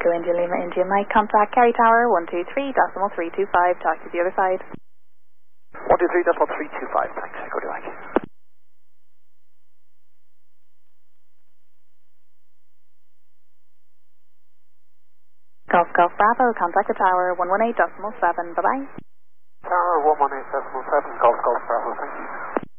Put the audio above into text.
Echo India Lima India Mike, contact Kerry Tower 123.325, talk to the other side. 123.325, thanks, Echo to Mike. Golf Golf Bravo, contact the tower 118.7, bye bye. Tower 118.7, Golf Golf Bravo, thank you.